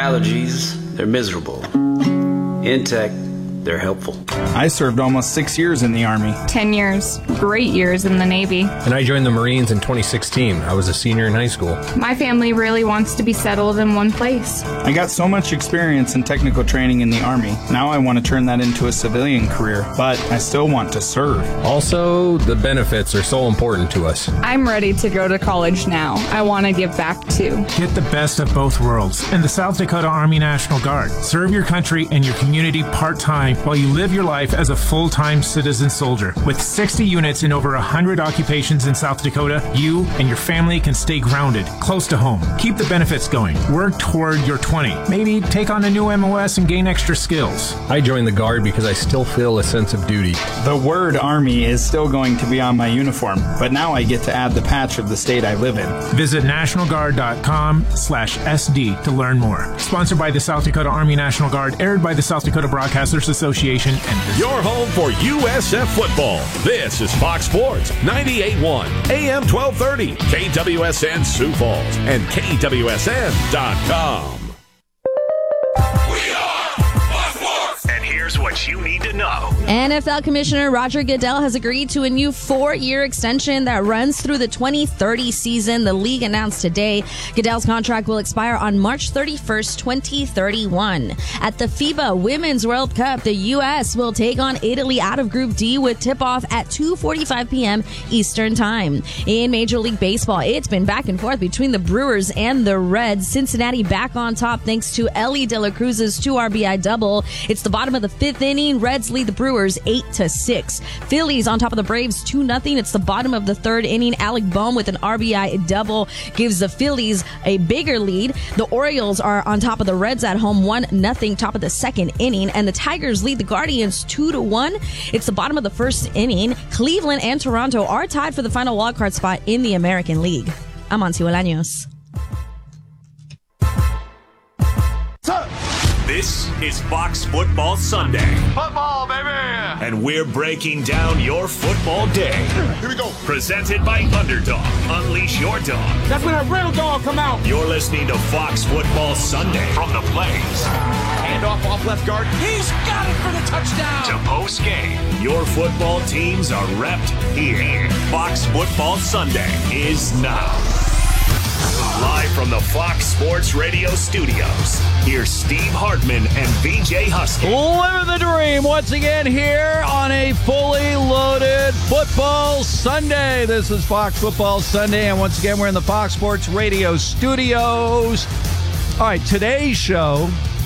allergies, they're miserable. In tech, they're helpful. I served almost 6 years in the Army. 10 years. Great years in the Navy. And I joined the Marines in 2016. I was a senior in high school. My family really wants to be settled in one place. I got so much experience in technical training in the Army. Now I want to turn that into a civilian career, but I still want to serve. Also, the benefits are so important to us. I'm ready to go to college now. I want to give back too. Get the best of both worlds in the South Dakota Army National Guard. Serve your country and your community part-time while you live your life as a full-time citizen soldier. With 60 units in over 100 occupations in South Dakota, you and your family can stay grounded, close to home. Keep the benefits going. Work toward your 20. Maybe take on a new MOS and gain extra skills. I joined the Guard because I still feel a sense of duty. The word Army is still going to be on my uniform, but now I get to add the patch of the state I live in. Visit nationalguard.com/SD to learn more. Sponsored by the South Dakota Army National Guard, aired by the South Dakota Broadcasters Association. And your home for USF football. This is Fox Sports 98.1 AM 1230 KWSN Sioux Falls and KWSN.com. And here's what you need to know. NFL Commissioner Roger Goodell has agreed to a new 4-year extension that runs through the 2030 season. The league announced today Goodell's contract will expire on March 31st, 2031. At the FIBA Women's World Cup, the U.S. will take on Italy out of Group D with tip-off at 2:45 p.m. Eastern Time. In Major League Baseball, it's been back and forth between the Brewers and the Reds. Cincinnati back on top thanks to Elly De La Cruz's 2 RBI double. It's the bottom of the 5th inning. Reds lead the Brewers 8-6. Phillies on top of the Braves 2-0. It's the bottom of the 3rd inning. Alec Bohm with an RBI double gives the Phillies a bigger lead. The Orioles are on top of the Reds at home 1-0, top of the 2nd inning. And the Tigers lead the Guardians 2-1. It's the bottom of the 1st inning. Cleveland and Toronto are tied for the final wildcard spot in the American League. I'm Auntie Bolaños. This is Fox Football Sunday. Football, baby! And we're breaking down your football day. Here we go. Presented by Underdog. Unleash your dog. That's when a real dog come out. You're listening to Fox Football Sunday from the Blaze. Handoff off left guard. He's got it for the touchdown. To post game. Your football teams are repped here. Fox Football Sunday is now. Live from the Fox Sports Radio studios, here's Steve Hartman and VJ Husky. Living the dream once again here on a fully loaded football Sunday. This is Fox Football Sunday, and once again we're in the Fox Sports Radio studios. All right, today's show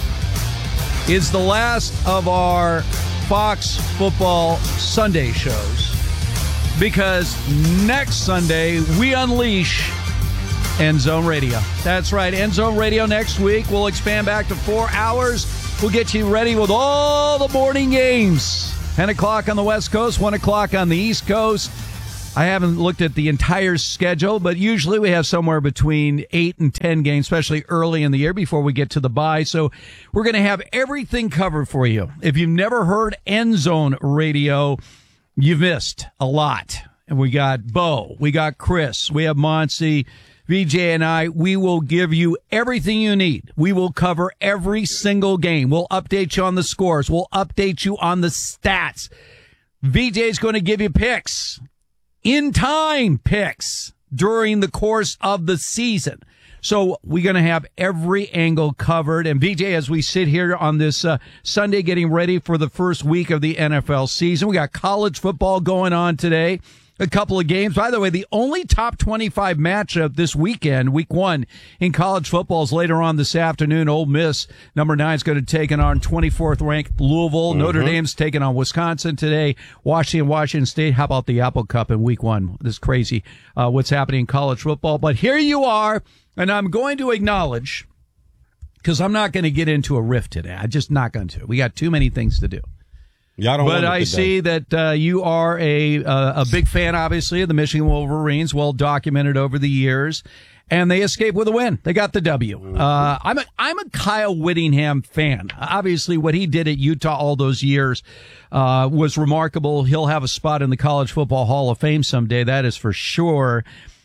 is the last of our Fox Football Sunday shows because next Sunday we unleash End Zone Radio. That's right, End Zone Radio next week. We'll expand back to 4 hours. We'll get you ready with all the morning games. 10 o'clock on the West Coast, 1 o'clock on the East Coast. I haven't looked at the entire schedule, but usually we have somewhere between 8 and 10 games, especially early in the year before we get to the bye. So we're going to have everything covered for you. If you've never heard End Zone Radio, you've missed a lot. And we got Bo, we got Chris, we have Monty, VJ and I. We will give you everything you need. We will cover every single game. We'll update you on the scores. We'll update you on the stats. VJ is going to give you picks, in-time picks during the course of the season. So we're going to have every angle covered. And VJ, as we sit here on this Sunday getting ready for the first week of the NFL season, we got college football going on today. A couple of games. By the way, the only top 25 matchup this weekend, week 1 in college football, is later on this afternoon. Ole Miss, number 9, is going to take on 24th ranked Louisville. Notre Dame's taking on Wisconsin today. Washington State. How about the Apple Cup in week 1? This is crazy what's happening in college football. But here you are, and I'm going to acknowledge, because I'm not going to get into a riff today. I'm just not going to. We got too many things to do. But I see that you are a big fan, obviously, of the Michigan Wolverines, well documented over the years, and they escaped with a win. They got the W. I'm a Kyle Whittingham fan. Obviously, what he did at Utah all those years was remarkable. He'll have a spot in the College Football Hall of Fame someday, that is for sure.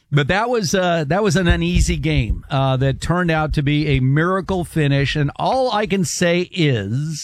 But that was an uneasy game that turned out to be a miracle finish. And all I can say is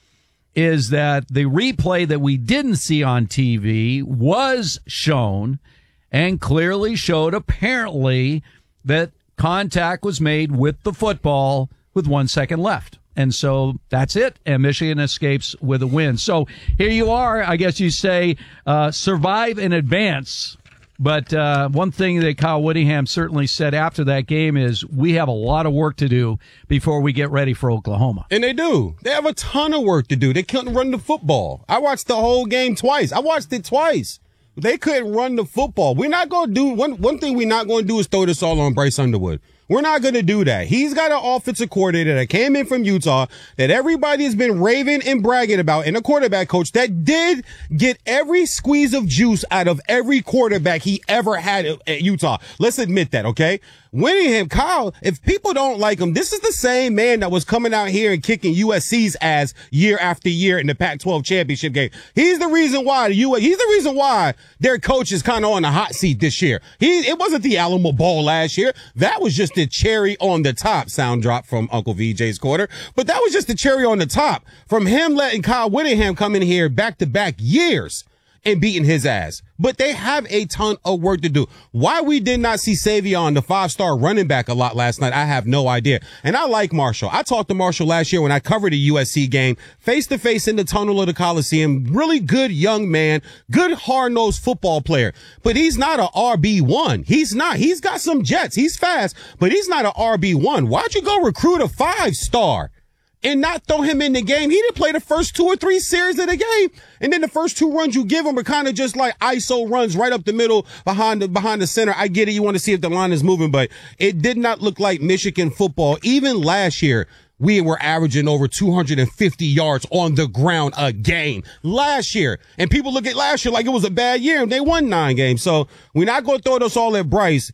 that the replay that we didn't see on TV was shown and clearly showed apparently that contact was made with the football with 1 second left. And so that's it. And Michigan escapes with a win. So here you are. I guess you say survive and advance. But one thing that Kyle Whittingham certainly said after that game is we have a lot of work to do before we get ready for Oklahoma. And they do. They have a ton of work to do. They couldn't run the football. I watched the whole game twice. I watched it twice. They couldn't run the football. We're not going to do one thing we're not going to do is throw this all on Bryce Underwood. We're not going to do that. He's got an offensive coordinator that came in from Utah that everybody has been raving and bragging about, and a quarterback coach that did get every squeeze of juice out of every quarterback he ever had at Utah. Let's admit that, okay? Whittingham, Kyle, if people don't like him, this is the same man that was coming out here and kicking USC's ass year after year in the Pac-12 championship game. He's the reason why he's the reason why their coach is kind of on the hot seat this year. It wasn't the Alamo Bowl last year. That was just the cherry on the top. Sound drop from Uncle VJ's quarter. But that was just the cherry on the top from him letting Kyle Whittingham come in here back-to-back years and beating his ass. But they have a ton of work to do. Why we did not see Savion, the 5-star running back, a lot last night, I have no idea. And I like Marshall. I talked to Marshall last year when I covered a USC game, face-to-face in the tunnel of the Coliseum. Really good young man, good hard-nosed football player. But he's not an RB1. He's not. He's got some jets. He's fast, but he's not an RB1. Why'd you go recruit a 5-star? And not throw him in the game? He didn't play the first 2 or 3 series of the game. And then the first 2 runs you give him are kind of just like ISO runs right up the middle behind the center. I get it. You want to see if the line is moving, but it did not look like Michigan football. Even last year, we were averaging over 250 yards on the ground a game last year. And people look at last year like it was a bad year and they won 9 games. So we're not going to throw this all at Bryce.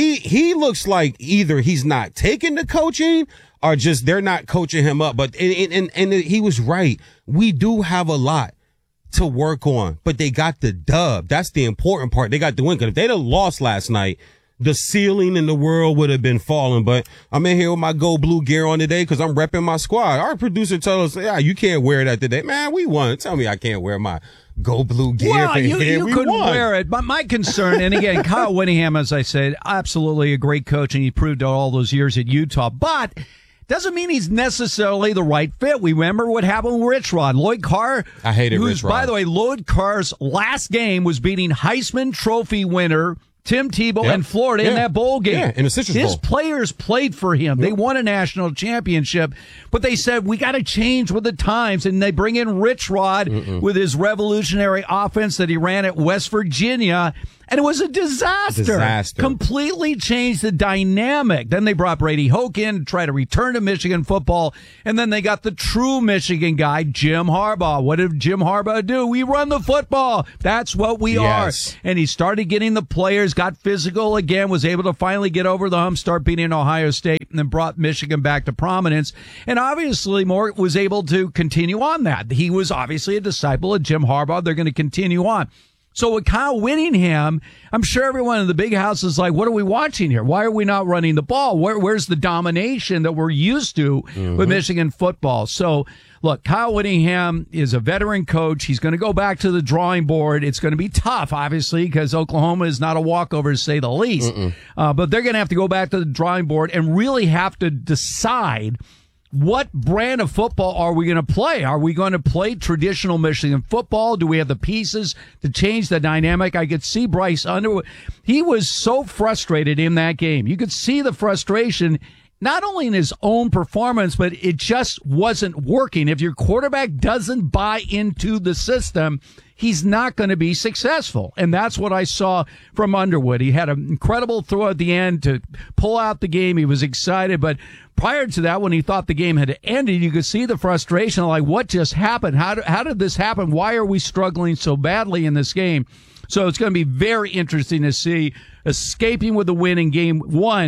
He looks like either he's not taking the coaching or just they're not coaching him up. But and he was right. We do have a lot to work on, but they got the dub. That's the important part. They got the win. Because if they'd have lost last night, the ceiling in the world would have been falling. But I'm in here with my Go Blue gear on today because I'm repping my squad. Our producer told us, yeah, you can't wear that today. Man, we won. Tell me I can't wear my Go Blue gear. Well, you couldn't wear it. But my concern, and again, Kyle Whittingham, as I said, absolutely a great coach, and he proved it all those years at Utah. But doesn't mean he's necessarily the right fit. We remember what happened with Rich Rod. Lloyd Carr. I hated Rich Rod. By the way, Lloyd Carr's last game was beating Heisman Trophy winner Tim Tebow in Florida in that bowl game. Yeah, in the Citrus Bowl. His players played for him. They won a national championship, but they said, we got to change with the times, and they bring in Rich Rod with his revolutionary offense that he ran at West Virginia, and it was a disaster. Completely changed the dynamic. Then they brought Brady Hoke in to try to return to Michigan football, and then they got the true Michigan guy, Jim Harbaugh. What did Jim Harbaugh do? We run the football. That's what we are. And he started getting the players, got physical again, was able to finally get over the hump, start beating Ohio State, and then brought Michigan back to prominence. And obviously, Moore was able to continue on that. He was obviously a disciple of Jim Harbaugh. They're going to continue on. So with Kyle Whittingham, I'm sure everyone in the big house is like, what are we watching here? Why are we not running the ball? Where's the domination that we're used to with Michigan football? So, look, Kyle Whittingham is a veteran coach. He's going to go back to the drawing board. It's going to be tough, obviously, because Oklahoma is not a walkover, to say the least. But they're going to have to go back to the drawing board and really have to decide, what brand of football are we going to play? Are we going to play traditional Michigan football? Do we have the pieces to change the dynamic? I could see Bryce Underwood. He was so frustrated in that game. You could see the frustration, not only in his own performance, but it just wasn't working. If your quarterback doesn't buy into the system, he's not going to be successful. And that's what I saw from Underwood. He had an incredible throw at the end to pull out the game. He was excited, but prior to that, when he thought the game had ended, you could see the frustration, like, what just happened? How did this happen? Why are we struggling so badly in this game? So it's going to be very interesting to see, escaping with the win in game 1,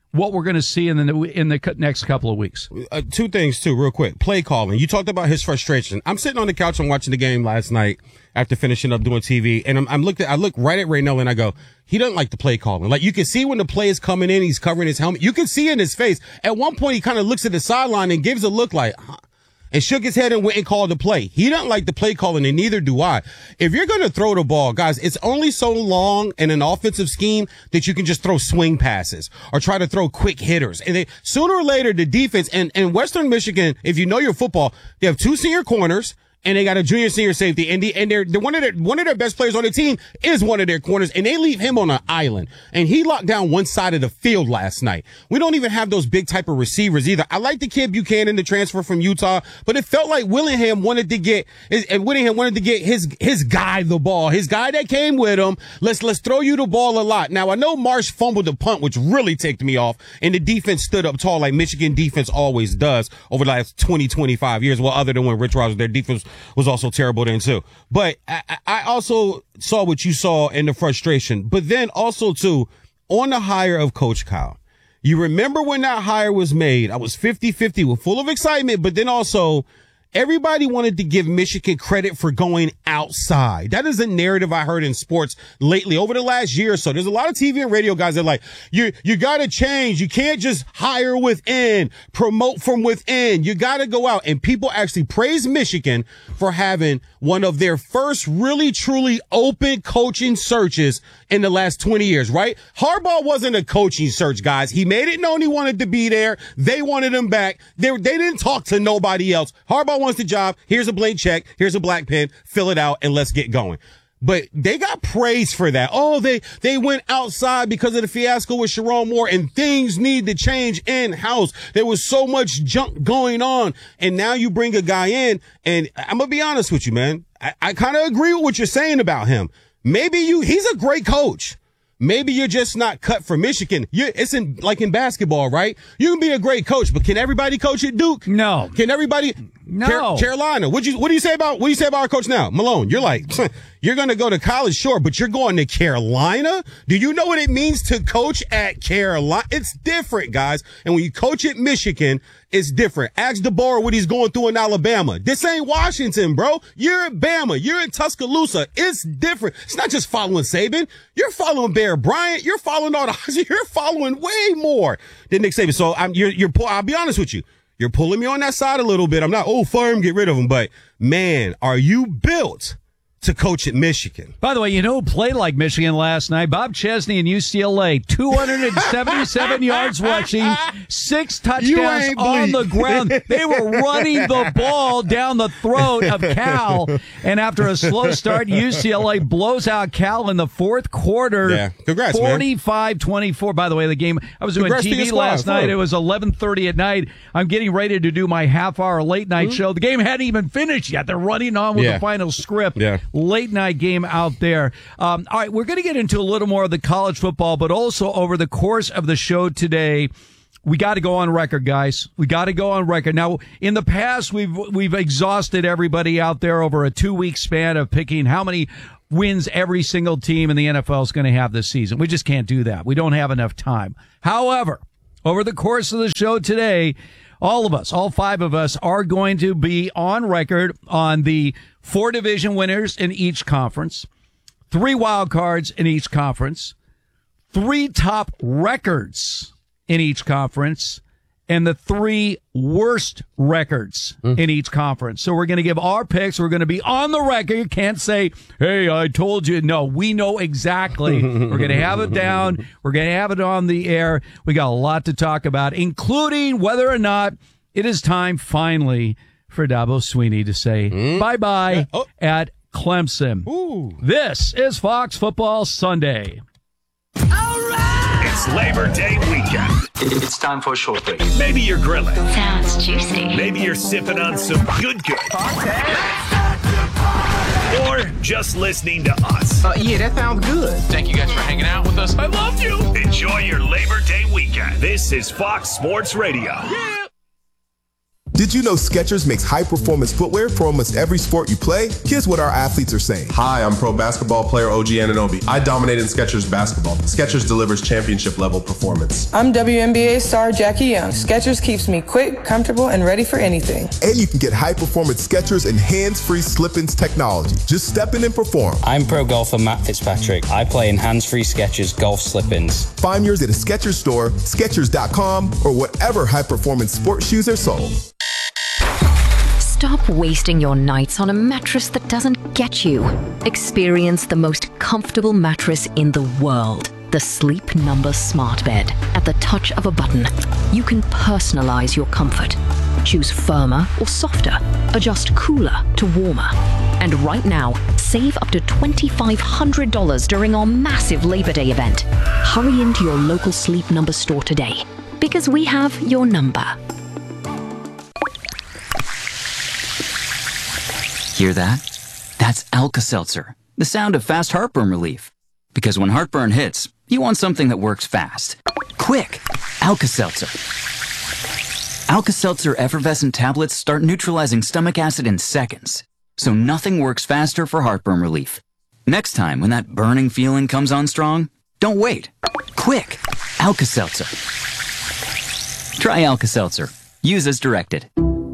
what we're going to see in the next couple of weeks. Two things, too, real quick. Play calling. You talked about his frustration. I'm sitting on the couch and watching the game last night after finishing up doing TV, and I look right at Raynell and I go, he doesn't like the play calling. Like, you can see when the play is coming in, he's covering his helmet. You can see in his face. At one point, he kind of looks at the sideline and gives a look like, and shook his head and went and called the play. He doesn't like the play calling, and neither do I. If you're going to throw the ball, guys, it's only so long in an offensive scheme that you can just throw swing passes or try to throw quick hitters. And sooner or later, the defense, and Western Michigan, if you know your football, they have 2 senior corners, and they got a junior senior safety, and they're one of their best players on the team is one of their corners, and they leave him on an island. And he locked down one side of the field last night. We don't even have those big type of receivers either. I like the kid Buchanan, the transfer from Utah, but it felt like Whittingham wanted to get his guy the ball, his guy that came with him. Let's throw you the ball a lot. Now I know Marsh fumbled the punt, which really ticked me off, and the defense stood up tall like Michigan defense always does over the last 20-25 years. Well, other than when Rich Rod was their defense was also terrible then too. But I also saw what you saw in the frustration. But then also too, on the hire of Coach Cal, you remember when that hire was made, I was 50-50, full of excitement, but then also everybody wanted to give Michigan credit for going outside. That is a narrative I heard in sports lately over the last year or so. There's a lot of TV and radio guys that are like, you got to change. You can't just hire within, promote from within. You got to go out. And people actually praise Michigan for having one of their first really, truly open coaching searches in the last 20 years, right? Harbaugh wasn't a coaching search, guys. He made it known he wanted to be there. They wanted him back. They didn't talk to nobody else. Harbaugh wants the job. Here's a blank check. Here's a black pen. Fill it out and let's get going. But they got praised for that. Oh, they went outside because of the fiasco with Sharon Moore, and things need to change in-house. There was so much junk going on. And now you bring a guy in, and I'm going to be honest with you, man. I kind of agree with what you're saying about him. Maybe he's a great coach. Maybe you're just not cut for Michigan. It's like in basketball, right? You can be a great coach, but can everybody coach at Duke? No. Can everybody? No. Carolina. What do you say about our coach now? Malone, you're like, you're going to go to college, sure, but you're going to Carolina? Do you know what it means to coach at Carolina? It's different, guys. And when you coach at Michigan, it's different. Ask DeBoer what he's going through in Alabama. This ain't Washington, bro. You're at Bama. You're in Tuscaloosa. It's different. It's not just following Saban. You're following Bear Bryant. You're following you're following way more than Nick Saban. So I'll be honest with you. You're pulling me on that side a little bit. I'm not, fire him, get rid of him. But, man, are you built to coach at Michigan? By the way, you know who played like Michigan last night? Bob Chesney in UCLA. 277 yards rushing, 6 touchdowns on the ground. They were running the ball down the throat of Cal. And after a slow start, UCLA blows out Cal in the fourth quarter. Yeah, congrats, 45-24. By the way, the game, I was doing TV last night. It was 11:30 at night. I'm getting ready to do my half-hour late-night show. The game hadn't even finished yet. They're running on with the final script. Yeah. Late night game out there. All right, we're going to get into a little more of the college football, but also over the course of the show today, we got to go on record, guys. We got to go on record. Now, in the past, we've exhausted everybody out there over a 2-week span of picking how many wins every single team in the NFL is going to have this season. We just can't do that. We don't have enough time. However, over the course of the show today, all of us, all 5 of us, are going to be on record on the 4 division winners in each conference, 3 wild cards in each conference, 3 top records in each conference, and the 3 worst records in each conference. So we're going to give our picks. We're going to be on the record. You can't say, hey, I told you. No, we know exactly. We're going to have it down. We're going to have it on the air. We got a lot to talk about, including whether or not it is time finally for Dabo Swinney to say bye-bye at Clemson. Ooh. This is Fox Football Sunday. It's Labor Day weekend. It's time for a short break. Maybe you're grilling. Sounds juicy. Maybe you're sipping on some good. Or just listening to us. Yeah, that sounds good. Thank you guys for hanging out with us. I love you. Enjoy your Labor Day weekend. This is Fox Sports Radio. Yeah. Did you know Skechers makes high-performance footwear for almost every sport you play? Here's what our athletes are saying. Hi, I'm pro basketball player OG Anunoby. I dominate in Skechers basketball. Skechers delivers championship-level performance. I'm WNBA star Jackie Young. Skechers keeps me quick, comfortable, and ready for anything. And you can get high-performance Skechers and hands-free slip-ins technology. Just step in and perform. I'm pro golfer Matt Fitzpatrick. I play in hands-free Skechers golf slip-ins. Find yours at a Skechers store, Skechers.com, or whatever high-performance sports shoes are sold. Stop wasting your nights on a mattress that doesn't get you. Experience the most comfortable mattress in the world. The Sleep Number Smart Bed. At the touch of a button, you can personalize your comfort. Choose firmer or softer. Adjust cooler to warmer. And right now, save up to $2,500 during our massive Labor Day event. Hurry into your local Sleep Number store today, because we have your number. Hear that? That's Alka-Seltzer, the sound of fast heartburn relief. Because when heartburn hits, you want something that works fast. Quick! Alka-Seltzer. Alka-Seltzer effervescent tablets start neutralizing stomach acid in seconds. So nothing works faster for heartburn relief. Next time when that burning feeling comes on strong, don't wait. Quick! Alka-Seltzer. Try Alka-Seltzer. Use as directed.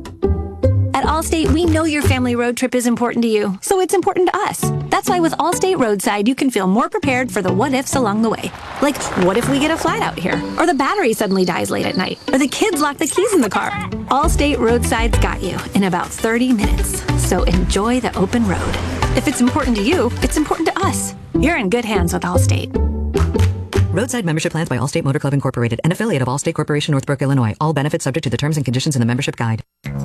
At Allstate, we know your family road trip is important to you, so it's important to us. That's why with Allstate Roadside, you can feel more prepared for the what-ifs along the way. Like, what if we get a flat out here? Or the battery suddenly dies late at night? Or the kids lock the keys in the car? Allstate Roadside's got you in about 30 minutes. So enjoy the open road. If it's important to you, it's important to us. You're in good hands with Allstate. Roadside membership plans by Allstate Motor Club Incorporated, an affiliate of Allstate Corporation, Northbrook, Illinois. All benefits subject to the terms and conditions in the membership guide.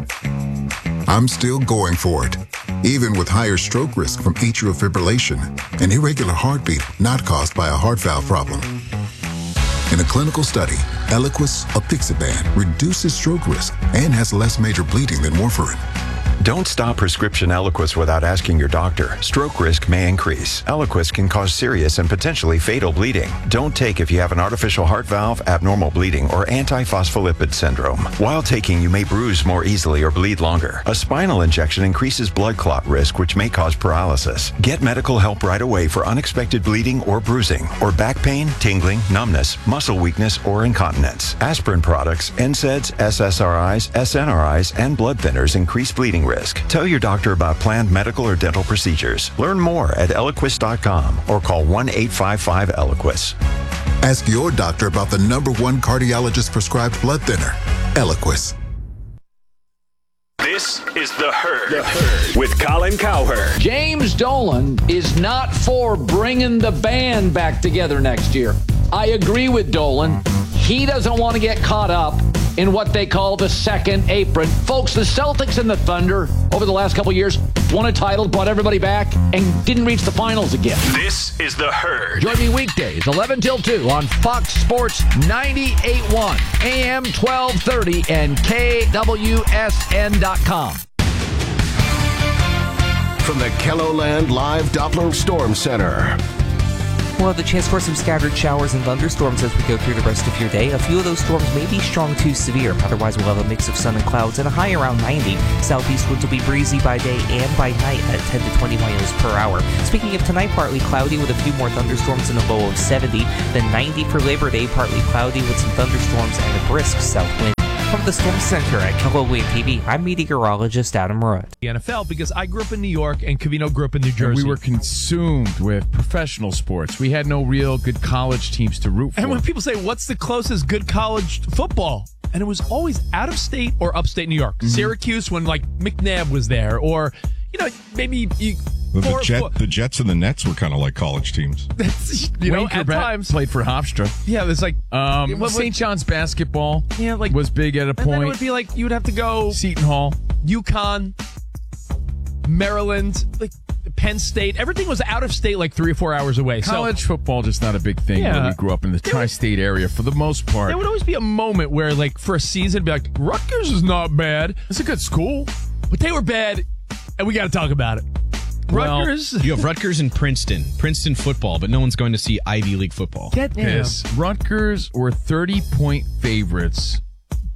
I'm still going for it, even with higher stroke risk from atrial fibrillation, an irregular heartbeat not caused by a heart valve problem. In a clinical study, Eliquis, apixaban, reduces stroke risk and has less major bleeding than warfarin. Don't stop prescription Eliquis without asking your doctor. Stroke risk may increase. Eliquis can cause serious and potentially fatal bleeding. Don't take if you have an artificial heart valve, abnormal bleeding, or antiphospholipid syndrome. While taking, you may bruise more easily or bleed longer. A spinal injection increases blood clot risk, which may cause paralysis. Get medical help right away for unexpected bleeding or bruising, or back pain, tingling, numbness, muscle weakness, or incontinence. Aspirin products, NSAIDs, SSRIs, SNRIs, and blood thinners increase bleeding risk. Tell your doctor about planned medical or dental procedures. Learn more at Eliquis.com or call 1-855-ELIQUIS. Ask your doctor about the #1 cardiologist prescribed blood thinner, Eliquis. This is The Herd with Colin Cowherd. James Dolan is not for bringing the band back together next year. I agree with Dolan. He doesn't want to get caught up in what they call the second apron. Folks, the Celtics and the Thunder over the last couple years won a title, brought everybody back, and didn't reach the finals again. This is The Herd. Join me weekdays, 11 till 2 on Fox Sports 98.1, AM 1230, and KWSN.com. From the KELOLAND Live Doppler Storm Center. We'll have the chance for some scattered showers and thunderstorms as we go through the rest of your day. A few of those storms may be strong to severe. Otherwise, we'll have a mix of sun and clouds and a high around 90. Southeast winds will be breezy by day and by night at 10 to 20 miles per hour. Speaking of tonight, partly cloudy with a few more thunderstorms and a low of 70. Then 90 for Labor Day, partly cloudy with some thunderstorms and a brisk south wind. From the Storm Center at KELOLAND TV, I'm meteorologist Adam Rudd. The NFL, because I grew up in New York and Covino grew up in New Jersey. And we were consumed with professional sports. We had no real good college teams to root for. And when people say, what's the closest good college football? And it was always out of state or upstate New York. Mm-hmm. Syracuse, when like McNabb was there, or, you know, maybe you... The Jets and the Nets were kind of like college teams. You know, at times played for Hofstra. Yeah, there's like St. John's basketball. Yeah, like was big at a point. And then it would be like you would have to go Seton Hall, UConn, Maryland, like Penn State. Everything was out of state, like 3 or 4 hours away. College football just not a big thing. Yeah. When we grew up in the tri-state area for the most part. There would always be a moment where, like, for a season, be like, Rutgers is not bad. It's a good school, but they were bad, and we got to talk about it. Rutgers. Well, you have Rutgers and Princeton football, but no one's going to see Ivy League football. Get this. Rutgers were 30-point favorites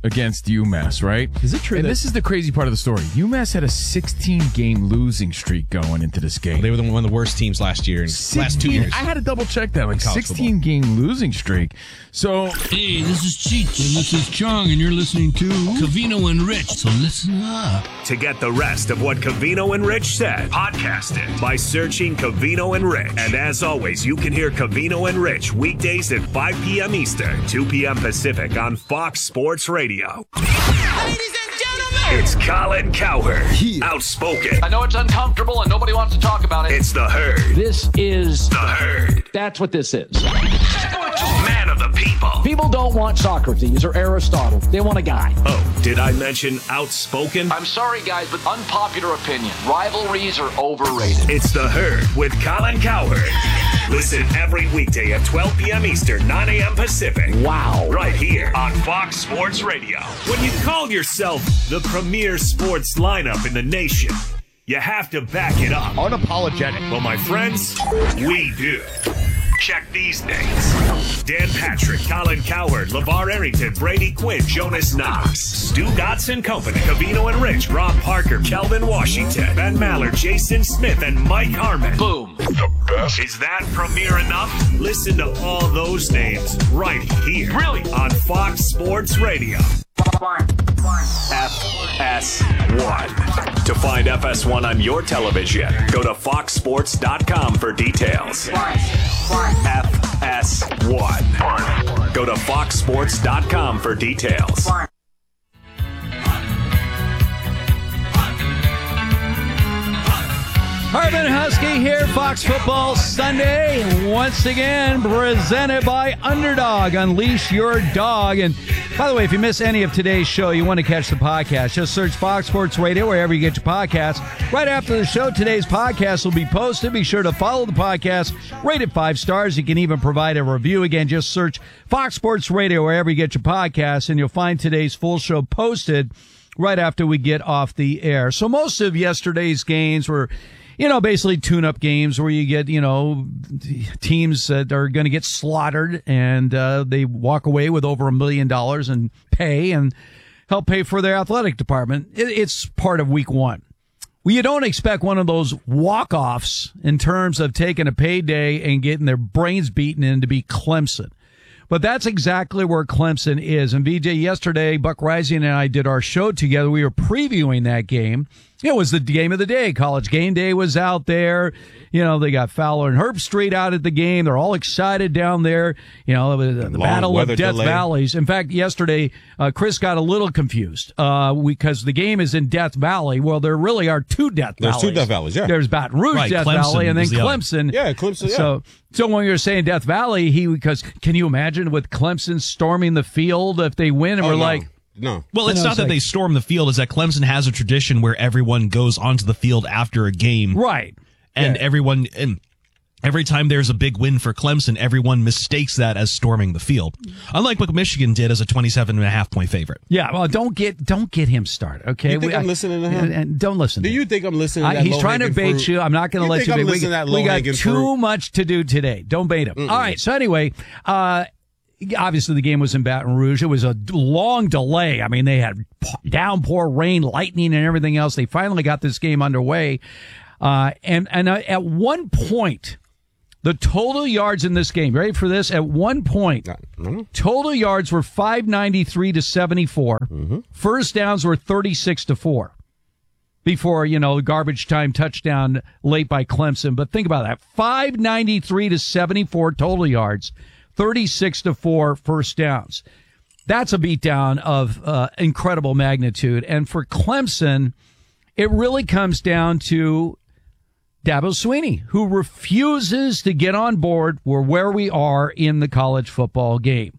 against UMass, right? Is it true? And this is the crazy part of the story. UMass had a 16-game losing streak going into this game. They were one of the worst teams last year. Last 2 years. I had to double check that. 16-game losing streak. So, hey, this is Cheech and this is Chong, and you're listening to Covino and Rich. So listen up. To get the rest of what Covino and Rich said, podcast it by searching Covino and Rich. And as always, you can hear Covino and Rich weekdays at 5 p.m. Eastern, 2 p.m. Pacific on Fox Sports Radio. Ladies and gentlemen, it's Colin Cowherd, outspoken. I know it's uncomfortable and nobody wants to talk about it. It's the Herd. This is the Herd. That's what this is. Man of the people. People don't want Socrates or Aristotle. They want a guy. Oh, did I mention outspoken? I'm sorry, guys, but unpopular opinion. Rivalries are overrated. It's the Herd with Colin Cowherd. Listen every weekday at 12 p.m. Eastern, 9 a.m. Pacific. Wow. Right here on Fox Sports Radio. When you call yourself the premier sports lineup in the nation, you have to back it up. Unapologetic. Well, my friends, we do. Check these names: Dan Patrick, Colin Cowherd, LeVar Arrington, Brady Quinn, Jonas Knox, Stu Gotts and Company, Covino and Rich, Rob Parker, Kelvin Washington, Ben Maller, Jason Smith, and Mike Harmon. Boom. The best. Is that premiere enough? Listen to all those names right here. Really? On Fox Sports Radio. FS1. To find FS1 on your television, go to foxsports.com for details. FS1. Go to foxsports.com for details. Harvin Husky here, Fox Football Sunday, once again presented by Underdog. Unleash your dog. And by the way, if you miss any of today's show, you want to catch the podcast, just search Fox Sports Radio wherever you get your podcasts. Right after the show, today's podcast will be posted. Be sure to follow the podcast, rate it 5 stars. You can even provide a review. Again, just search Fox Sports Radio wherever you get your podcasts, and you'll find today's full show posted right after we get off the air. So most of yesterday's games were, basically tune-up games where you get, teams that are going to get slaughtered, and they walk away with over $1 million in pay and help pay for their athletic department. It's part of week one. Well, you don't expect one of those walk-offs in terms of taking a payday and getting their brains beaten in to be Clemson. But that's exactly where Clemson is. And VJ, yesterday, Buck Rising and I did our show together. We were previewing that game. It was the game of the day. College Game Day was out there. They got Fowler and Herbstreit out at the game. They're all excited down there. The Battle of Death Valleys. In fact, yesterday, Chris got a little confused because the game is in Death Valley. Well, there really are 2 Death Valleys. There's 2 Death Valleys, yeah. There's Baton Rouge Death Valley and then Clemson. Yeah, Clemson, yeah. So when you're saying Death Valley, because can you imagine with Clemson storming the field if they win? And No. Well, it's not that they storm the field. It's that Clemson has a tradition where everyone goes onto the field after a game. Right. And every time there's a big win for Clemson, everyone mistakes that as storming the field. Unlike what Michigan did as a 27.5-point favorite. Yeah, well, don't get him started, okay? You think I'm listening to him? And don't listen to him. Do you think I'm listening to that? He's trying to bait you. I'm not going to let you bait. We got too much to do today. Don't bait him. All right, so anyway, obviously, the game was in Baton Rouge. It was a long delay. I mean, they had downpour, rain, lightning, and everything else. They finally got this game underway. And at one point, the total yards in this game, ready for this? At one point, total yards were 593 to 74. Mm-hmm. First downs were 36 to 4. Before, garbage time touchdown late by Clemson. But think about that. 593 to 74 total yards. 36 to 4 first downs. That's a beatdown of incredible magnitude. And for Clemson, it really comes down to Dabo Swinney, who refuses to get on board where we are in the college football game.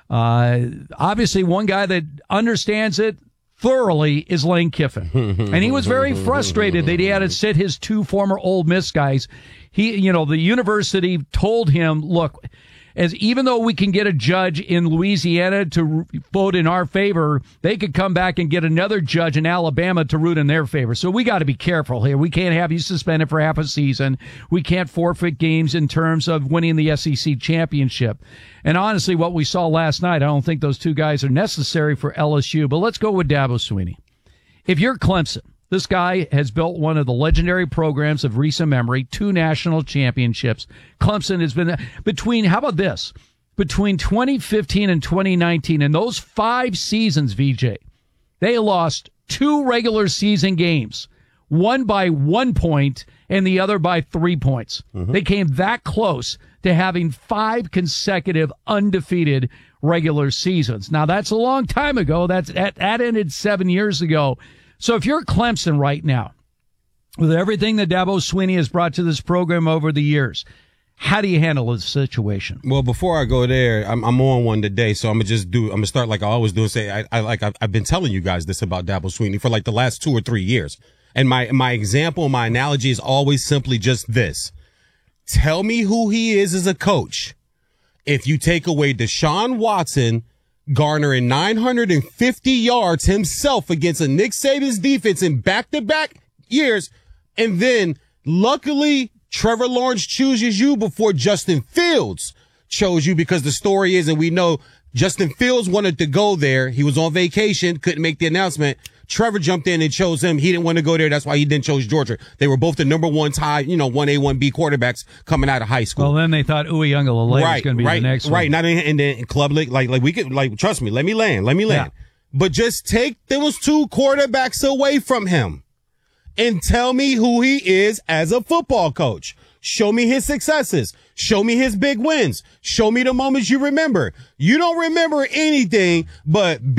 Obviously, one guy that understands it thoroughly is Lane Kiffin. And he was very frustrated that he had to sit his 2 former Ole Miss guys. The university told him, look, as even though we can get a judge in Louisiana to vote in our favor, they could come back and get another judge in Alabama to root in their favor. So we got to be careful here. We can't have you suspended for half a season. We can't forfeit games in terms of winning the SEC championship. And honestly, what we saw last night, I don't think those two guys are necessary for LSU. But let's go with Dabo Swinney. If you're Clemson, this guy has built one of the legendary programs of recent memory, 2 national championships. Clemson has been between 2015 and 2019, in those 5 seasons, VJ, they lost 2 regular season games, one by 1 point and the other by 3 points. They came that close to having 5 consecutive undefeated regular seasons. Now, that's a long time ago. That ended 7 years ago. So if you're Clemson right now, with everything that Dabo Swinney has brought to this program over the years, how do you handle this situation? Well, before I go there, I'm on one today, so I'm gonna start like I always do and say I've been telling you guys this about Dabo Swinney for like the last 2 or 3 years, and my example, my analogy is always simply just this: tell me who he is as a coach. If you take away Deshaun Watson garnering 950 yards himself against a Nick Saban's defense in back-to-back years, and then luckily Trevor Lawrence chooses you before Justin Fields chose you, because the story is, and we know Justin Fields wanted to go there. He was on vacation, couldn't make the announcement. Trevor jumped in and chose him. He didn't want to go there. That's why he didn't choose Georgia. They were both the number 1 tie, 1A, 1B quarterbacks coming out of high school. Well, then they thought Uiagalelei was going to be the next one. Right. Not in the club league. Like we could, trust me, let me land. Yeah. But just take those 2 quarterbacks away from him and tell me who he is as a football coach. Show me his successes. Show me his big wins. Show me the moments you remember. You don't remember anything but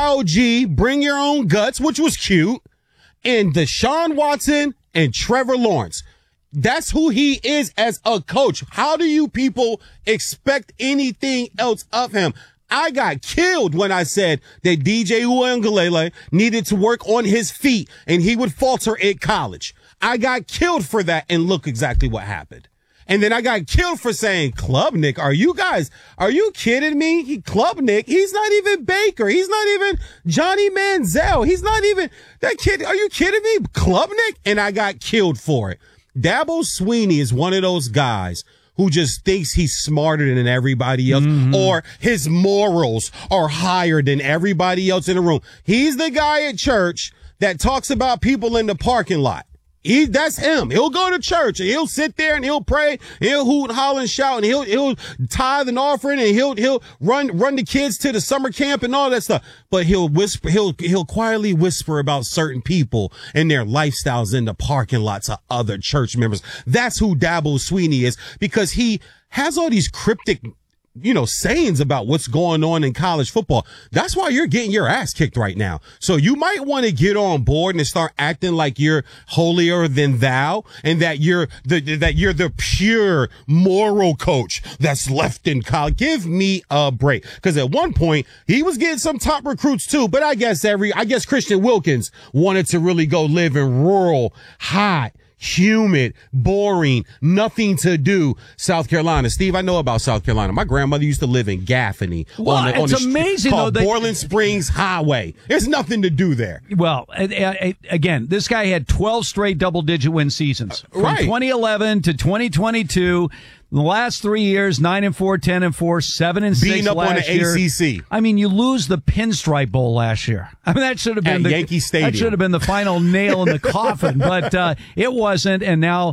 BYOG, bring your own guts, which was cute, and Deshaun Watson and Trevor Lawrence. That's who he is as a coach. How do you people expect anything else of him? I got killed when I said that DJ Uiagalelei needed to work on his feet and he would falter at college. I got killed for that, and look exactly what happened. And then I got killed for saying, Club Nick, are you kidding me? Club Nick, he's not even Baker. He's not even Johnny Manziel. He's not even that kid. Are you kidding me? Club Nick? And I got killed for it. Dabo Swinney is one of those guys who just thinks he's smarter than everybody else, or his morals are higher than everybody else in the room. He's the guy at church that talks about people in the parking lot. That's him. He'll go to church and he'll sit there and he'll pray, and he'll hoot, holler, and shout, and he'll tithe an offering, and he'll run the kids to the summer camp and all that stuff. But he'll quietly whisper about certain people and their lifestyles in the parking lots of other church members. That's who Dabo Swinney is, because he has all these cryptic sayings about what's going on in college football. That's why you're getting your ass kicked right now. So you might want to get on board and start acting like you're holier than thou, and that you're the pure moral coach that's left in college. Give me a break. Because at one point he was getting some top recruits too, but I guess Christian Wilkins wanted to really go live in rural, hot, humid, boring, nothing to do South Carolina. Steve, I know about South Carolina. My grandmother used to live in Gaffney. It's amazing, called though. Borland Springs Highway. There's nothing to do there. Well, again, this guy had 12 straight double-digit win seasons. From 2011 to 2022. The last 3 years, 9-4, 10-4, 7-6 beating up last on the year. ACC. I mean, you lose the Pinstripe Bowl last year. I mean, that should have been at Yankee Stadium. That should have been the final nail in the coffin, but it wasn't. And now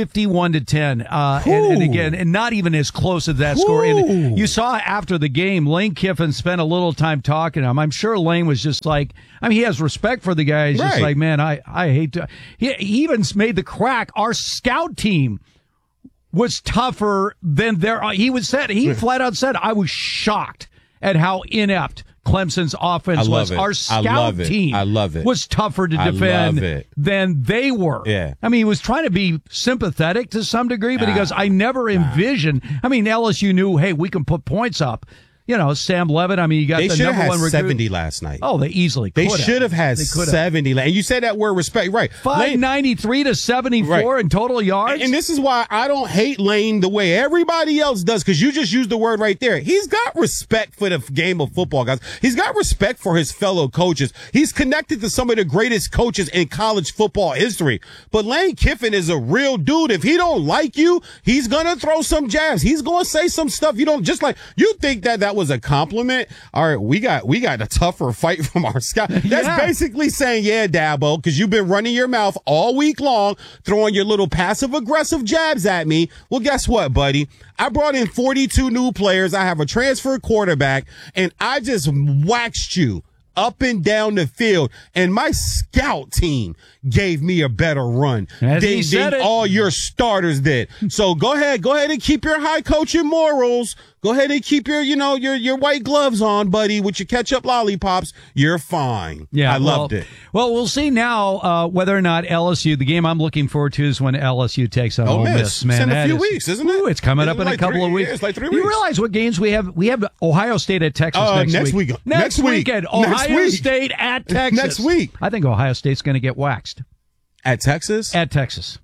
51-10, and again, and not even as close as that score. And you saw after the game, Lane Kiffin spent a little time talking to him. I'm sure Lane was just like, I mean, he has respect for the guy. He's just like, man, I hate to. He even made the crack. Our scout team was tougher than he flat out said, I was shocked at how inept Clemson's offense was. Our scout team was tougher to defend than they were. Yeah. I mean, he was trying to be sympathetic to some degree, but he goes, I never envisioned. I mean, LSU knew, hey, we can put points up. Sam Levitt. I mean, you got they the should have number had one 70 last night. Oh, they easily could They should have had 70. And you said that word respect, right? 593 to 74 in total yards. And this is why I don't hate Lane the way everybody else does, because you just used the word right there. He's got respect for the game of football, guys. He's got respect for his fellow coaches. He's connected to some of the greatest coaches in college football history. But Lane Kiffin is a real dude. If he don't like you, he's going to throw some jabs. He's going to say some stuff you don't just like. You think that was a compliment? All right, we got a tougher fight from our scout. That's basically saying, yeah, Dabo, because you've been running your mouth all week long, throwing your little passive-aggressive jabs at me. Well, guess what, buddy? I brought in 42 new players. I have a transfer quarterback, and I just waxed you up and down the field, and my scout team gave me a better run than all your starters did. So go ahead and keep your high coaching morals. Go ahead and keep your white gloves on, buddy, with your ketchup lollipops. You're fine. Yeah, I loved it. Well, we'll see now whether or not LSU, the game I'm looking forward to is when LSU takes on Ole Miss. Man, it's in a few weeks, isn't it? It's coming up in a couple of weeks. It's like 3 weeks. You realize what games we have? We have Ohio State at Texas next week. Next weekend, Ohio State at Texas. Next week. I think Ohio State's going to get waxed. At Texas? At Texas.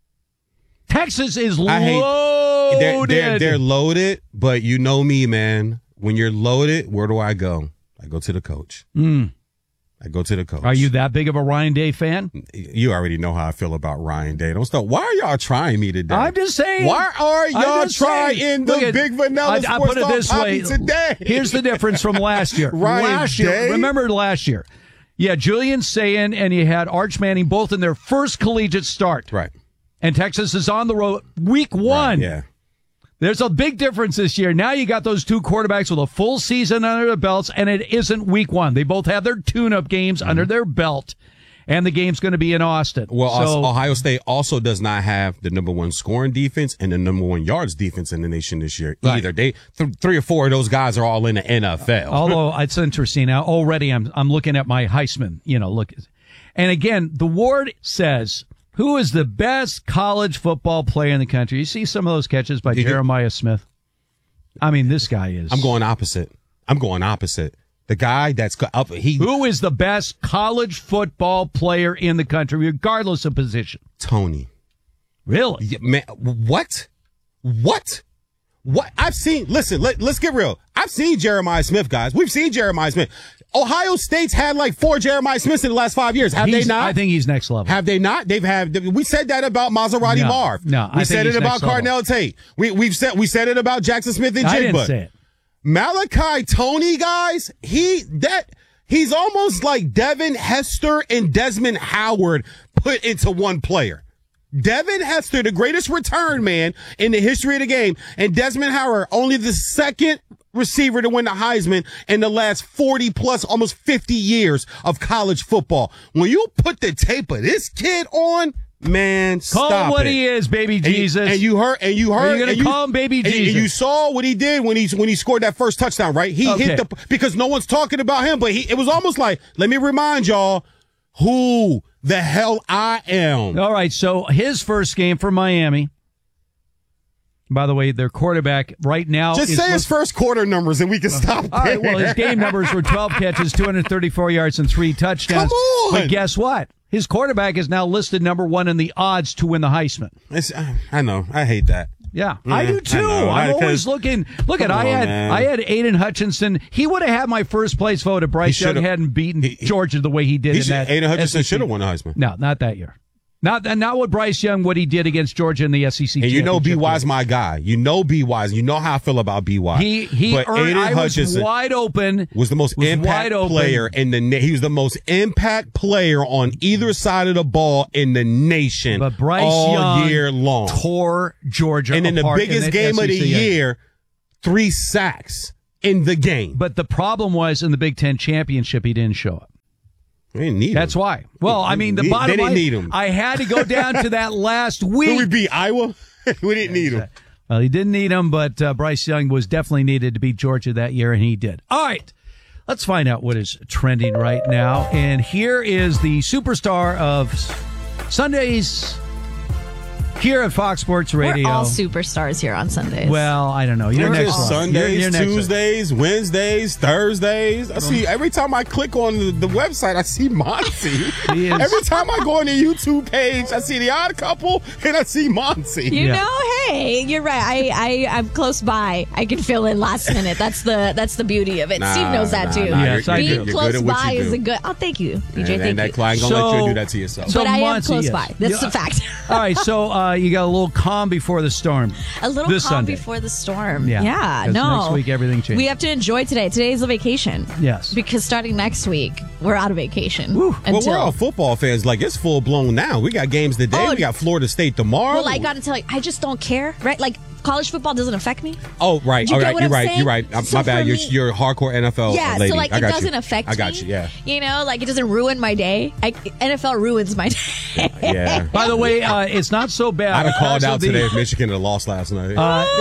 Texas is loaded. They're loaded, but you know me, man. When you're loaded, where do I go? I go to the coach. I go to the coach. Are you that big of a Ryan Day fan? You already know how I feel about Ryan Day. Don't stop. Why are y'all trying me today? I'm just saying. Why are y'all trying the Big Vanilla I put it this way today? Here's the difference from last year. Last year, remember last year? Yeah, Julian Sayin and you had Arch Manning both in their first collegiate start. Right. And Texas is on the road week 1. Right, yeah. There's a big difference this year. Now you got those two quarterbacks with a full season under their belts, and it isn't week 1. They both have their tune-up games under their belt, and the game's going to be in Austin. Well, Ohio State also does not have the number 1 scoring defense and the number 1 yards defense in the nation this year either. They 3 or 4 of those guys are all in the NFL. Although it's interesting now. Already, I'm looking at my Heisman. Look, and again, the award says, who is the best college football player in the country? You see some of those catches by Jeremiah Smith. I mean, this guy is. I'm going opposite. The guy that's up. Who is the best college football player in the country, regardless of position? Tony. Really? Yeah, man, what? I've seen. Listen, let's get real. I've seen Jeremiah Smith, guys. We've seen Jeremiah Smith. Ohio State's had like 4 Jeremiah Smiths in the last 5 years. Have they not? I think he's next level. Have they not? We said that about Maserati Marv. No, we said it about Carnell Tate. We said it about Jackson Smith and Jigba. I didn't say it. Malachi Toney, guys, he's almost like Devin Hester and Desmond Howard put into one player. Devin Hester, the greatest return man in the history of the game, and Desmond Howard, only the second receiver to win the Heisman in the last 40 plus, almost 50 years of college football. When you put the tape of this kid on, man, call him what he is, baby Jesus. And you heard. Are you going to call him baby Jesus? And you saw what he did when he scored that first touchdown, right? He hit because no one's talking about him, but it was almost like, let me remind y'all who the hell I am. All right, so his first game for Miami. By the way, their quarterback right now. Just say his first quarter numbers and we can stop. All right, well, his game numbers were 12 catches, 234 yards, and 3 touchdowns. Come on. But guess what? His quarterback is now listed number 1 in the odds to win the Heisman. I know. I hate that. Yeah, I do too. I'm always looking. Look at I had Aiden Hutchinson. He would have had my first place vote if Bryce Young hadn't beaten Georgia the way he did. Aiden Hutchinson should have won the Heisman. No, not that year. Not what Bryce Young, what he did against Georgia in the SEC. And you know B.Y.'s my guy. You know B.Y.'s. You know how I feel about B.Y. But Aiden Hutchinson was wide open. Was the most impact player in the. He was the most impact player on either side of the ball in the nation. But Bryce all Young year long tore Georgia and in the biggest game of the year, 3 sacks in the game. But the problem was in the Big Ten championship, he didn't show up. We didn't need him. That's why. Well, I mean, the bottom line. They didn't need him. I had to go down to that last week. Who we beat? Iowa? We didn't need him. Well, he didn't need him, but Bryce Young was definitely needed to beat Georgia that year, and he did. All right. Let's find out what is trending right now. And here is the superstar of Sunday's here at Fox Sports Radio. We're all superstars here on Sundays. Well, I don't know. You're We're next just month. Sundays, You're next Tuesdays, Wednesdays, Thursdays. I see every time I click on the website, I see Monty. Every time I go on the YouTube page, I see The Odd Couple and I see Monty. You know, hey, you're right. I'm close by. I can fill in last minute. That's the beauty of it. Steve knows that too. Yes, I do. Being close by is a good. Oh, thank you, DJ. And that client gonna let you do that to yourself. But I am Monty, close yes. by. That's a fact. All right, so you got a little calm before the storm. A little this calm Sunday. before the storm. Yeah, 'cause no. next week everything changes. We have to enjoy today. Today's a vacation. Yes. Because starting next week, we're out of vacation. Well, we're all football fans. Like, it's full blown now. We got games today. We got Florida State tomorrow. Well, I got to tell you, I just don't care, right? Like, college football doesn't affect me. Oh, right. Do you All get right. what You're I'm right. saying? You're right. So My bad. for me- You're a hardcore NFL Yeah, lady. so like I it got doesn't you. affect me. I got you. Yeah. You know, like it doesn't ruin my day. NFL ruins my day. Yeah. By the way, it's not so bad. I'd have called Because out of the- today if Michigan had lost last night.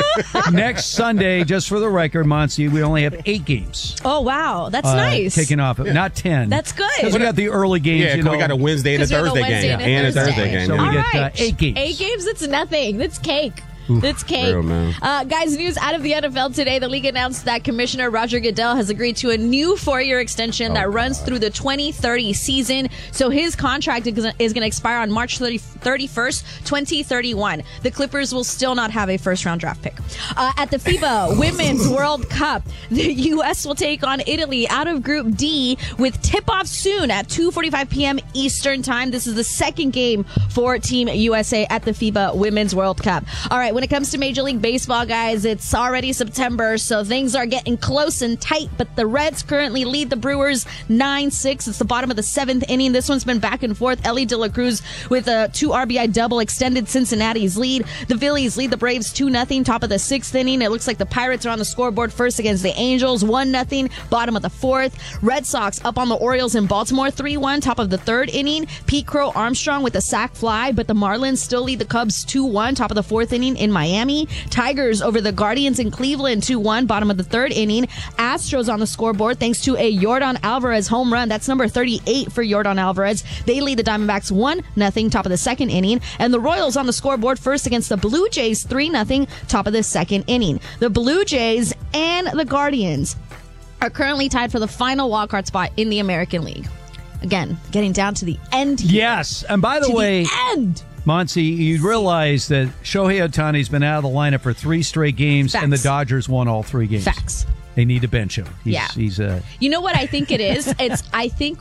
Next Sunday, just for the record, Monty, we only have 8 games. Oh wow, that's nice. Kicking off, not 10. That's good. Because we got the early games. Yeah, 'cause we got a Wednesday and a 'Cause we have a Thursday Wednesday game. and a Thursday game. So we All get right. 8 games. 8 games. That's nothing. That's cake. Oof. That's cake. Real, man. Guys, news out of the NFL today. The league announced that Commissioner Roger Goodell has agreed to a new 4-year extension that runs through the 2030 season. So his contract is going to expire on March 31st, 2031. The Clippers will still not have a first-round draft pick. At the FIBA Women's World Cup, the U.S. will take on Italy out of Group D with tip-off soon at 2:45 p.m. Eastern Time. This is the second game for Team USA at the FIBA Women's World Cup. All right, when it comes to Major League Baseball, guys, it's already September, so things are getting close and tight, but the Reds currently lead the Brewers 9-6. It's the bottom of the 7th inning. This one's been back and forth. Ellie De La Cruz with a 2 RBI double extended Cincinnati's lead. The Phillies lead the Braves 2-0, top of the 6th inning. It looks like the Pirates are on the scoreboard first against the Angels, 1-0, bottom of the 4th. Red Sox up on the Orioles in Baltimore 3-1, top of the 3rd inning. Pete Crow Armstrong with a sac fly, but the Marlins still lead the Cubs 2-1, top of the 4th inning in Miami. Tigers over the Guardians in Cleveland 2-1, bottom of the 3rd inning. Astros on the scoreboard thanks to a Yordan Alvarez home run. That's number 38 for Yordan Alvarez. They lead the Diamondbacks 1-0, top of the 2nd inning. And the Royals on the scoreboard first against the Blue Jays 3-0, top of the 2nd inning. The Blue Jays and the Guardians are currently tied for the final wildcard spot in the American League. Again, getting down to the end here. Yes, and by the way, end. Monty, you realize that Shohei Ohtani's been out of the lineup for 3 straight games, and the Dodgers won all 3 games. Facts. They need to bench him. Yeah. He's You know what I think it is? I think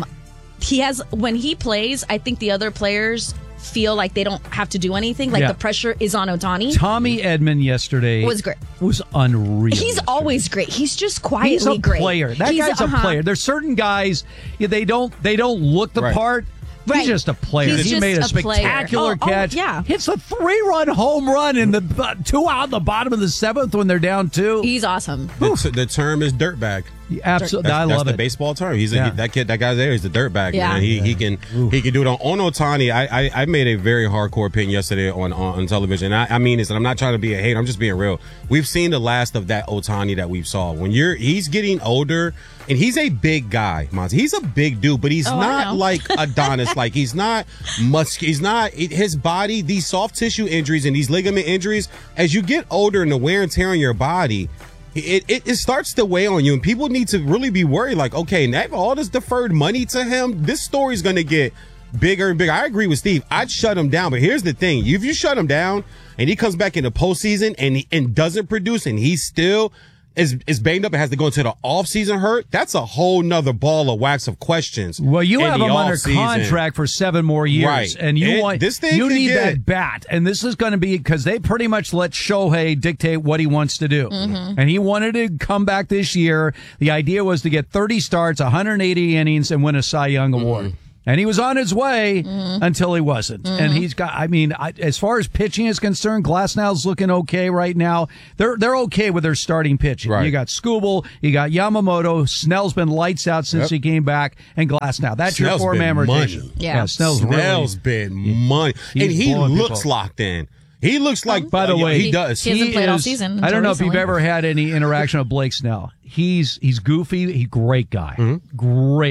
he has, when he plays, I think the other players feel like they don't have to do anything. Like the pressure is on Ohtani. Tommy Edman yesterday was great. Was unreal. He's always great. He's just quietly He's a great. player. That guy's a player. There's certain guys they don't look the part. Right. He's just a player. He's He just made a a player. spectacular catch. Yeah. Hits a 3-run home run in the 2 out in the bottom of the 7th when they're down 2. He's awesome. The term is dirtbag. Absolutely, I love that's the it. baseball term. He's that guy's there. He's a dirtbag. Yeah. Man. He can do it on Ohtani. I made a very hardcore opinion yesterday on television. I mean this, and I'm not trying to be a hater. I'm just being real. We've seen the last of that Ohtani that we've saw. He's getting older, and he's a big guy, Monty. He's a big dude, but he's not like Adonis. Like he's not muscular. He's not his body. These soft tissue injuries and these ligament injuries. As you get older and the wear and tear on your body, it starts to weigh on you, and people need to really be worried. Like, okay, now all this deferred money to him, this story's going to get bigger and bigger. I agree with Steve. I'd shut him down, but here's the thing: if you shut him down and he comes back in the postseason and doesn't produce, and he's still is banged up and has to go into the offseason hurt, that's a whole nother ball of wax of questions. Well, you in have the him under offseason. contract for 7 more years, Right. and you want this thing you could need get- that bat, and this is going to be because they pretty much let Shohei dictate what he wants to do, and he wanted to come back this year. The idea was to get 30 starts, 180 innings, and win a Cy Young award. And he was on his way until he wasn't. And he's got, as far as pitching is concerned, Glasnow's looking okay right now. They're okay with their starting pitching. Right. You got Skubal, you got Yamamoto, Snell's been lights out since he came back, and Glasnow. That's Snell's your 4-man been rotation. money. Yeah. Snell's been money. And he blowing looks people. locked in. He looks like, By the way, he does. He hasn't played all season I don't until know if you've recently. ever had any interaction with Blake Snell. He's goofy. He's a great guy. Great.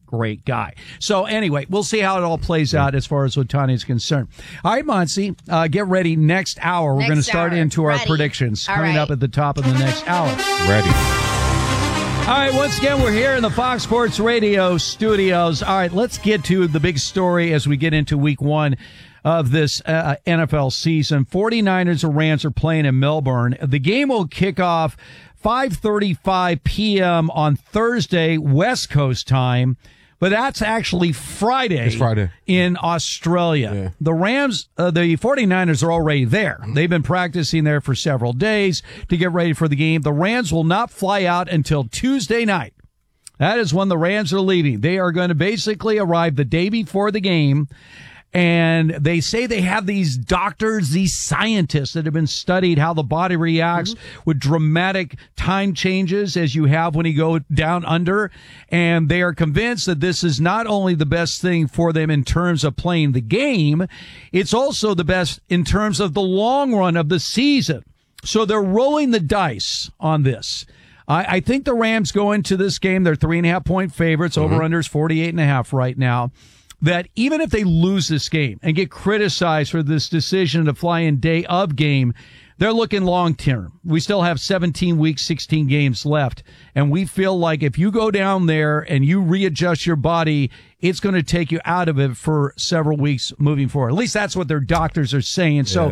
great guy. So anyway, we'll see how it all plays out as far as Ohtani is concerned. All right, Monsi, get ready. Next hour, we're going to start into our predictions coming up at the top of the next hour. Ready. All right, once again, we're here in the Fox Sports Radio studios. All right, let's get to the big story as we get into week one of this NFL season. 49ers and Rams are playing in Melbourne. The game will kick off 5:35 p.m. on Thursday, West Coast time. But that's actually Friday. It's Friday. In Australia. Yeah. The Rams, the 49ers are already there. They've been practicing there for several days to get ready for the game. The Rams will not fly out until Tuesday night. That is when the Rams are leaving. They are going to basically arrive the day before the game. And they say they have these doctors, these scientists that have been studied how the body reacts with dramatic time changes as you have when you go down under. And they are convinced that this is not only the best thing for them in terms of playing the game, it's also the best in terms of the long run of the season. So they're rolling the dice on this. I think the Rams go into this game. They're 3.5-point favorites. Over-under is 48.5 right now. That even if they lose this game and get criticized for this decision to fly in day of game, they're looking long term. We still have 17 weeks, 16 games left. And we feel like if you go down there and you readjust your body, it's going to take you out of it for several weeks moving forward. At least that's what their doctors are saying. So,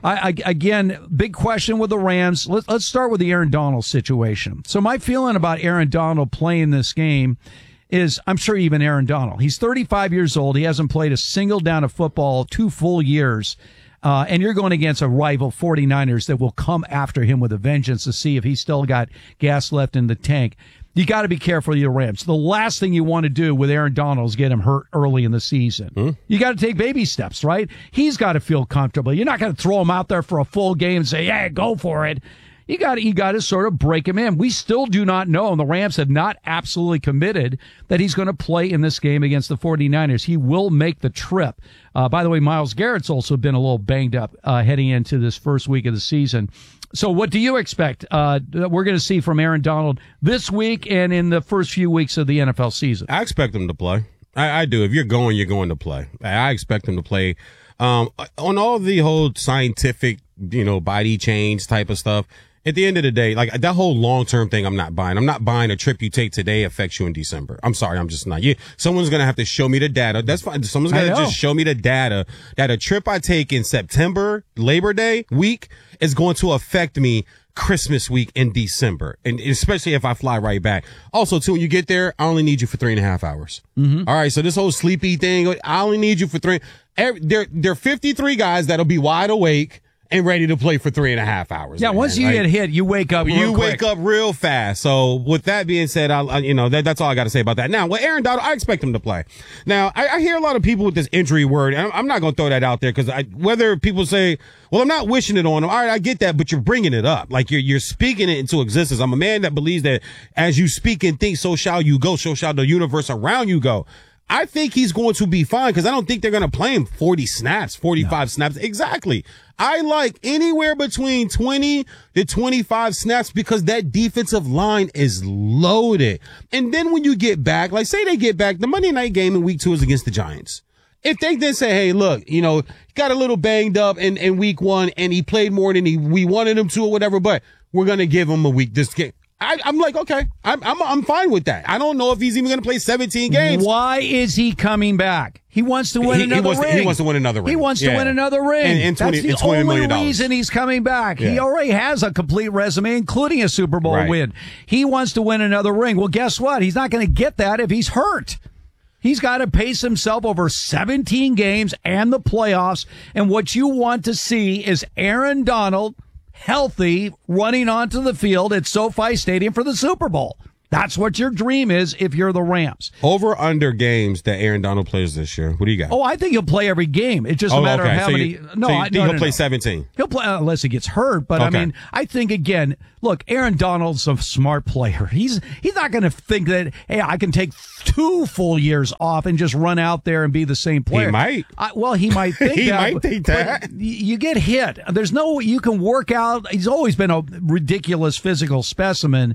again, big question with the Rams. Let's start with the Aaron Donald situation. So my feeling about Aaron Donald playing this game is, I'm sure even Aaron Donald, he's 35 years old. He hasn't played a single down of football 2 full years. And you're going against a rival 49ers that will come after him with a vengeance to see if he's still got gas left in the tank. You got to be careful of your Rams. The last thing you want to do with Aaron Donald is get him hurt early in the season. You got to take baby steps, right? He's got to feel comfortable. You're not going to throw him out there for a full game and say, yeah, go for it. You got to sort of break him in. We still do not know, and the Rams have not absolutely committed that he's going to play in this game against the 49ers. He will make the trip. By the way, Myles Garrett's also been a little banged up heading into this first week of the season. So what do you expect we're going to see from Aaron Donald this week and in the first few weeks of the NFL season? I expect him to play. I do. If you're going to play. I expect him to play. On all the whole scientific, body change type of stuff, at the end of the day, like that whole long-term thing, I'm not buying. I'm not buying a trip you take today affects you in December. I'm sorry. I'm just not. Someone's going to have to show me the data. That's fine. Someone's going to just show me the data that a trip I take in September, Labor Day week is going to affect me Christmas week in December. And especially if I fly right back. Also, too, when you get there, I only need you for 3.5 hours. All right. So this whole sleepy thing, I only need you for there are 53 guys that'll be wide awake and ready to play for 3.5 hours. Yeah, man. Once you get hit, you wake up real quick. Wake up real fast. So with that being said, that's all I got to say about that. Now, with Aaron Donald, I expect him to play. Now, I hear a lot of people with this injury word, and I'm not going to throw that out there because whether people say, well, I'm not wishing it on him. All right, I get that, but you're bringing it up. Like you're speaking it into existence. I'm a man that believes that as you speak and think, so shall you go, so shall the universe around you go. I think he's going to be fine because I don't think they're going to play him 40 snaps, 45 snaps. Exactly. I like anywhere between 20 to 25 snaps because that defensive line is loaded. And then when you get back, like say they get back, the Monday night game in week 2 is against the Giants. If they then say, hey, look, he got a little banged up in week 1 and he played more than we wanted him to or whatever, but we're going to give him a week this game. I'm like, okay, I'm fine with that. I don't know if he's even going to play 17 games. Why is he coming back? He wants to win another ring. He wants to win another ring. He wants to win another ring. And That's the only reason he's coming back. Yeah. He already has a complete resume, including a Super Bowl win. He wants to win another ring. Well, guess what? He's not going to get that if he's hurt. He's got to pace himself over 17 games and the playoffs. And what you want to see is Aaron Donald healthy, running onto the field at SoFi Stadium for the Super Bowl. That's what your dream is if you're the Rams. Over under games that Aaron Donald plays this year. What do you got? Oh, I think he'll play every game. It's just a matter of how many. He'll play 17. He'll play unless he gets hurt. But I mean, I think again, look, Aaron Donald's a smart player. He's not going to think that, hey, I can take 2 full years off and just run out there and be the same player. He might. He might think he that. Might think that. You get hit. There's no way you can work out. He's always been a ridiculous physical specimen.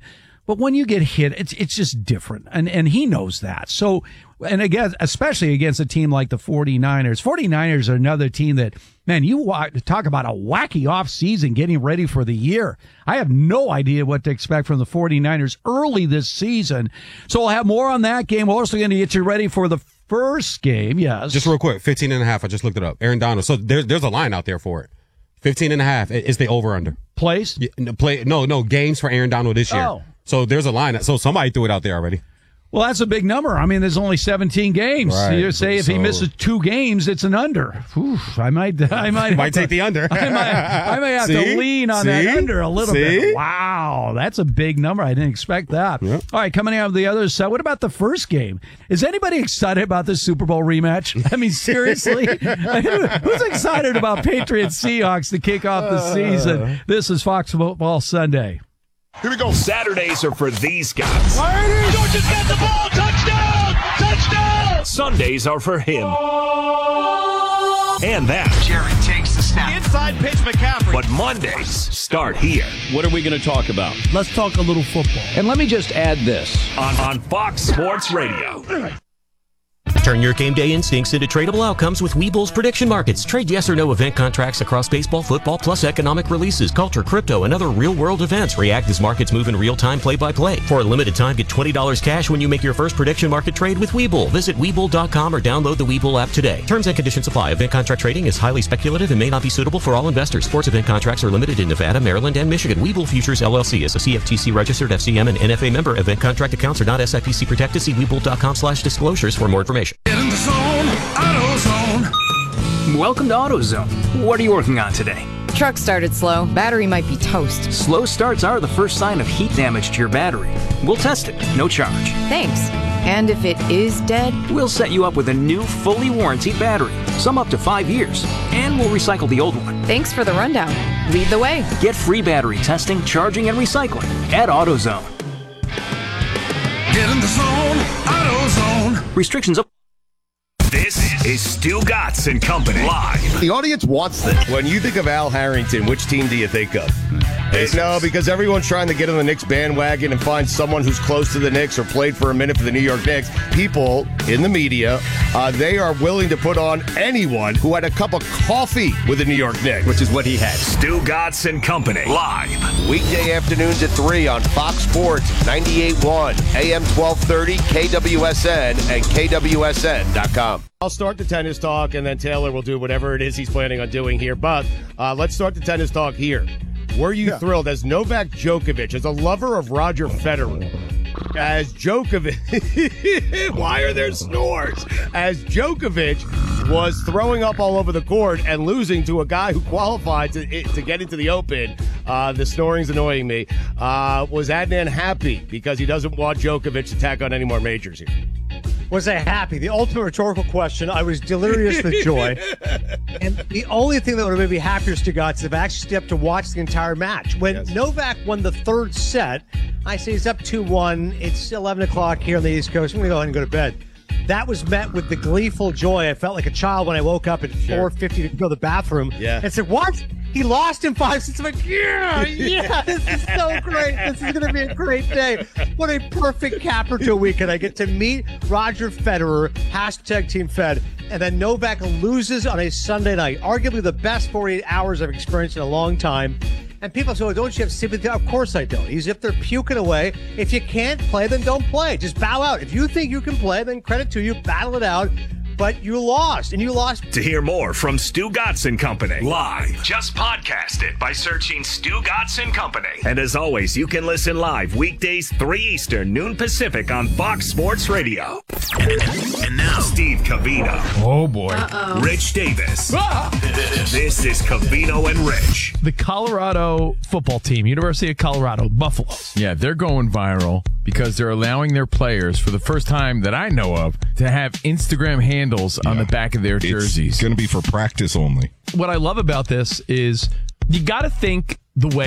But when you get hit, it's just different. And he knows that. So, and again, especially against a team like the 49ers. 49ers are another team that, man, you talk about a wacky offseason getting ready for the year. I have no idea what to expect from the 49ers early this season. So we'll have more on that game. We're also going to get you ready for the first game. Yes. Just real quick, 15.5. I just looked it up. Aaron Donald. So there's a line out there for it. 15.5 is the over-under. Plays? Yeah, no, games for Aaron Donald this year. Oh. So there's a line. So somebody threw it out there already. Well, that's a big number. I mean, there's only 17 games. Right. You say if he misses 2 games, it's an under. Oof, I might take the under. I may have to lean on that under a little bit. Wow, that's a big number. I didn't expect that. Yep. All right, coming out of the other side, what about the first game? Is anybody excited about this Super Bowl rematch? I mean, seriously? Who's excited about Patriots Seahawks to kick off the season? This is Fox Football Sunday. Here we go. Saturdays are for these guys. Georgia's got the ball. Touchdown! Touchdown! Sundays are for him. And that. Jerry takes the snap. Inside pitch, McCaffrey. But Mondays start here. What are we going to talk about? Let's talk a little football. And let me just add this. On Fox Sports Radio. Turn your game day instincts into tradable outcomes with Webull's prediction markets. Trade yes or no event contracts across baseball, football, plus economic releases, culture, crypto, and other real-world events. React as markets move in real time, play-by-play. For a limited time, get $20 cash when you make your first prediction market trade with Webull. Visit Webull.com or download the Webull app today. Terms and conditions apply. Event contract trading is highly speculative and may not be suitable for all investors. Sports event contracts are limited in Nevada, Maryland, and Michigan. Webull Futures LLC is a CFTC-registered FCM and NFA member. Event contract accounts are not SIPC protected. See Webull.com/disclosures for more information. Get in the zone, AutoZone. Welcome to AutoZone. What are you working on today? Truck started slow. Battery might be toast. Slow starts are the first sign of heat damage to your battery. We'll test it, no charge. Thanks. And if it is dead? We'll set you up with a new, fully warranted battery, some up to 5 years, and we'll recycle the old one. Thanks for the rundown. Lead the way. Get free battery testing, charging, and recycling at AutoZone. Get in the zone, AutoZone. Restrictions up. This is Stu Gatz and Company live. The audience wants this. When you think of Al Harrington, which team do you think of? No, because everyone's trying to get on the Knicks bandwagon and find someone who's close to the Knicks or played for a minute for the New York Knicks. People in the media, they are willing to put on anyone who had a cup of coffee with the New York Knicks. Which is what he had. Stu Gatz and Company live. Weekday afternoons at 3 on Fox Sports, 98.1, AM 1230, KWSN, and KWSN.com. I'll start the tennis talk, and then Taylor will do whatever it is he's planning on doing here. But let's start the tennis talk here. Were you thrilled as Novak Djokovic, as a lover of Roger Federer, as Djokovic, why are there snores? As Djokovic was throwing up all over the court and losing to a guy who qualified to get into the Open, the snoring's annoying me, was Adnan happy because he doesn't want Djokovic to tack on any more majors here? Was I happy? The ultimate rhetorical question. I was delirious with joy. And the only thing that would have made me happier, Stugatz, is if I actually stepped to watch the entire match. When Novak won the third set, I say he's up 2-1. It's 11 o'clock here on the East Coast. I'm going to go ahead and go to bed. That was met with the gleeful joy. I felt like a child when I woke up at 4:50 to go to the bathroom. Yeah. And said, what? He lost in 5 sets. I'm like, yeah, this is so great. This is going to be a great day. What a perfect capper to a weekend. I get to meet Roger Federer, #Team Fed, and then Novak loses on a Sunday night. Arguably the best 48 hours I've experienced in a long time. And people say, oh, don't you have sympathy? Of course I don't. He's if they're puking away. If you can't play, then don't play. Just bow out. If you think you can play, then credit to you. Battle it out. But you lost, and you lost. To hear more from Stu Gatz and Company live, just podcast it by searching Stu Gatz and Company. And as always, you can listen live weekdays 3 Eastern, noon Pacific on Fox Sports Radio. And now, Steve Covino. Oh, boy. Rich Davis. This is Covino and Rich. The Colorado football team, University of Colorado, Buffaloes. Yeah, they're going viral because they're allowing their players, for the first time that I know of, to have Instagram handles on the back of their jerseys. It's going to be for practice only. What I love about this is you got to think the way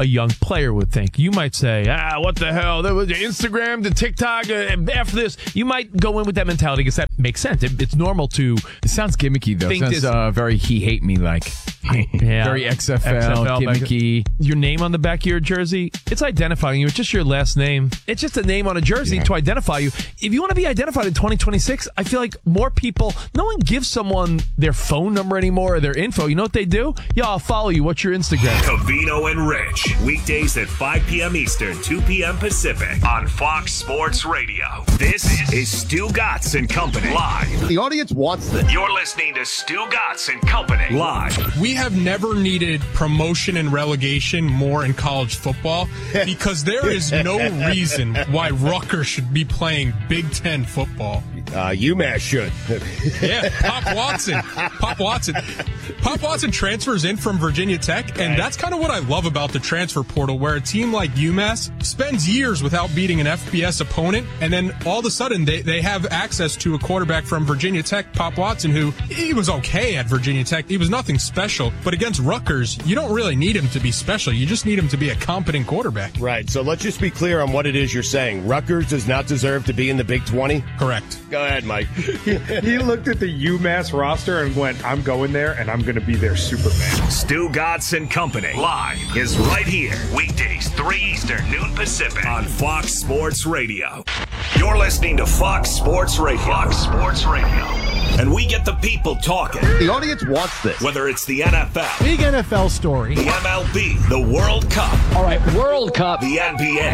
a young player would think. You might say, what the hell? There was Instagram, the TikTok, after this. You might go in with that mentality because that makes sense. It's normal to. It sounds gimmicky, though. It sounds very he hate me like. Yeah. Very XFL gimmicky. Your name on the back of your jersey, it's identifying you. It's just your last name. It's just a name on a jersey to identify you. If you want to be identified in 2026, I feel like more people, no one gives someone their phone number anymore or their info. You know what they do? Yeah, I'll follow you. What's your Instagram? Covino and Rich. Weekdays at 5 p.m. Eastern, 2 p.m. Pacific on Fox Sports Radio. This is Stu Gatz and Company live. The audience wants this. You're listening to Stu Gatz and Company live. We have never needed promotion and relegation more in college football because there is no reason why Rutgers should be playing Big Ten football. UMass should. Yeah, Pop Watson. Pop Watson transfers in from Virginia Tech, and that's kind of what I love about the transfer portal, where a team like UMass spends years without beating an FBS opponent, and then all of a sudden they have access to a quarterback from Virginia Tech, Pop Watson, who he was okay at Virginia Tech. He was nothing special, but against Rutgers, you don't really need him to be special. You just need him to be a competent quarterback. Right, so let's just be clear on what it is you're saying. Rutgers does not deserve to be in the Big 20? Correct. Go ahead, Mike. He looked at the UMass roster and went, I'm going there, and I'm going to be their Superman. Stu Gatz and Company live is right here. Weekdays, 3 Eastern, noon Pacific on Fox Sports Radio. You're listening to Fox Sports Radio. Fox Sports Radio. And we get the people talking. The audience wants this. Whether it's the NFL. Big NFL story. The MLB. The World Cup. All right, World Cup. The NBA.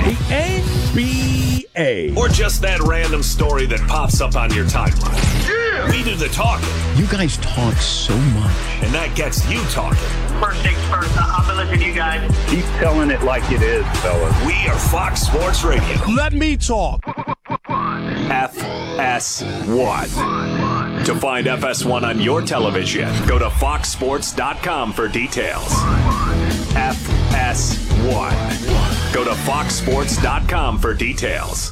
The NBA. Or just that random story that pops up on your timeline. Yeah! We do the talking. You guys talk so much. And that gets you talking. First things first, I've been listening to you guys. Keep telling it like it is, fellas. We are Fox Sports Radio. Let me talk. FS1. To find FS1 on your television, go to foxsports.com for details. FS1. Go to foxsports.com for details.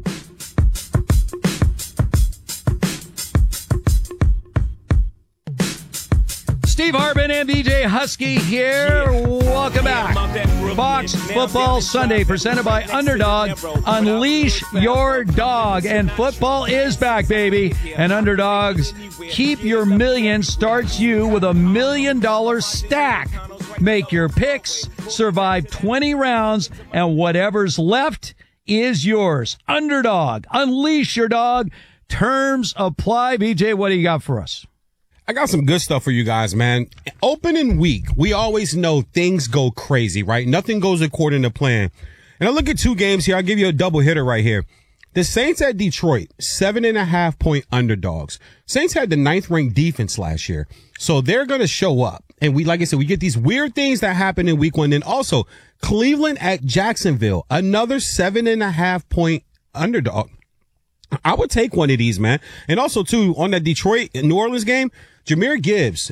Steve Harbin and DJ Husky here. Welcome back. Fox Football Sunday, presented by Underdog. Unleash your dog. And football is back, baby. And Underdog's Keep Your Million starts you with $1 million stack. Make your picks, survive 20 rounds, and whatever's left is yours. Underdog. Unleash your dog. Terms apply. BJ, what do you got for us? I got some good stuff for you guys, man. Opening week, we always know things go crazy, right? Nothing goes according to plan. And I look at two games here. I'll give you a double hitter right here. The Saints at Detroit, 7.5-point underdogs. Saints had the 9th ranked defense last year. So they're going to show up. And like I said, we get these weird things that happen in week one. Then also Cleveland at Jacksonville, another 7.5-point underdog. I would take one of these, man. And also, too, on that Detroit and New Orleans game, Jahmyr Gibbs,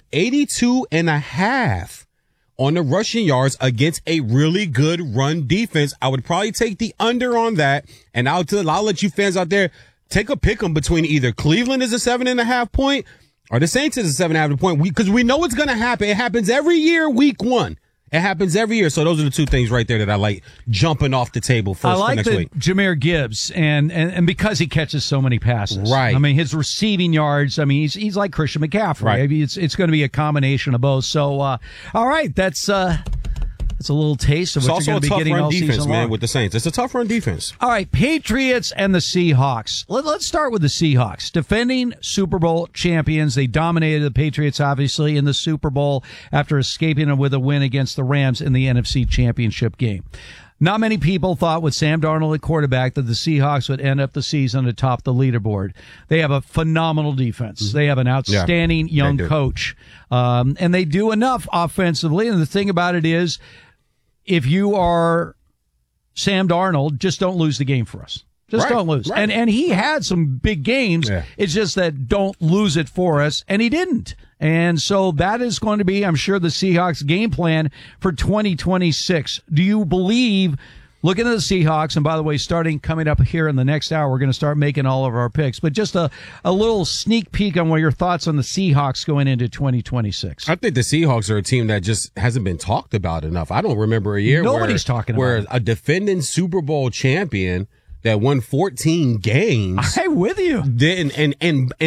82.5 on the rushing yards against a really good run defense. I would probably take the under on that. And I'll let you fans out there take a pick 'em between either Cleveland is a 7.5-point or the Saints is a 7.5-point, because we know it's going to happen. It happens every year, week one. It happens every year. So those are the two things right there that I like jumping off the table first for next week. Jahmyr Gibbs, and because he catches so many passes. Right. I mean, his receiving yards, I mean, he's like Christian McCaffrey. Right. I mean, it's going to be a combination of both. So, all right, that's a little taste of what you're going to be getting all season long. It's also a tough run defense, man, with the Saints. It's a tough run defense. All right, Patriots and the Seahawks. Let's start with the Seahawks. Defending Super Bowl champions. They dominated the Patriots, obviously, in the Super Bowl after escaping with a win against the Rams in the NFC Championship game. Not many people thought with Sam Darnold at quarterback that the Seahawks would end up the season atop the leaderboard. They have a phenomenal defense. They have an outstanding young coach. And they do enough offensively. And the thing about it is, if you are Sam Darnold, just don't lose the game for us. Just don't lose. Right. And he had some big games. Yeah. It's just that don't lose it for us. And he didn't. And so that is going to be, I'm sure, the Seahawks game plan for 2026. Do you believe looking at the Seahawks, and by the way, coming up here in the next hour, we're going to start making all of our picks. But just a little sneak peek on what your thoughts on the Seahawks going into 2026. I think the Seahawks are a team that just hasn't been talked about enough. I don't remember a year Nobody's talking where about it. a defending Super Bowl champion that won 14 games. I'm with you. And